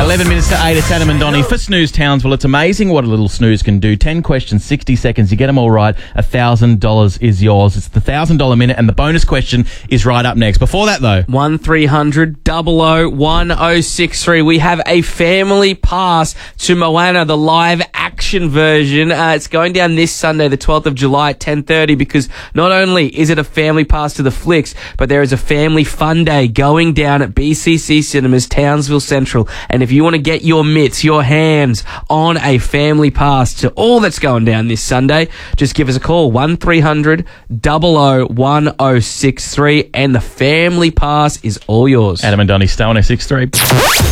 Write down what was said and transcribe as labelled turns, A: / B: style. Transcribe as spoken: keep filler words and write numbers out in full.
A: eleven minutes to eight, it's Adam and Donnie for Snooze Townsville. It's amazing what a little snooze can do. ten questions, sixty seconds. You get them all right, one thousand dollars is yours. It's the one thousand dollars minute, and the bonus question is right up next. Before that, though...
B: one three hundred double oh one oh six three. We have a family pass to Moana, the live action version. Uh, it's going down this Sunday, the twelfth of July at ten thirty, because not only is it a family pass to the flicks, but there is a family fun day going down at B C C Cinemas, Townsville Central. And if you want to get your mitts, your hands on a family pass to all that's going down this Sunday, just give us a call, one three hundred double oh one oh six three, and the family pass is all yours.
A: Adam and Donnie, stay on S six three.